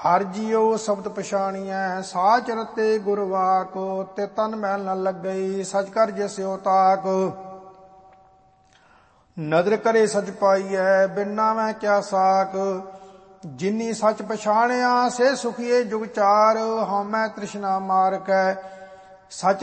ਹਰ ਜੀਉ ਸ਼ਬਦ ਪਛਾਣੀਐ ਸਾਚ ਰਤੇ ਗੁਰਵਾਕ ਤੇ ਤਨ ਮੈਲ ਨ ਲੱਗਈ ਸਚ ਕਰ ਜਿਸਿਉ ਤਾਕ ਨਦਰ ਕਰੇ ਸਚ ਪਾਈਐ ਬਿਨਾ ਮੈਂ ਕਿਆ ਸਾਕ ਜਿਨੀ ਸਚ ਪਛਾਣਿਆ ਸੇ ਸੁਖੀਏ ਜੁਗ ਚਾਰ ਹਉਮੈ ਤ੍ਰਿਸ਼ਨਾ ਮਾਰਕੈ ਸਚ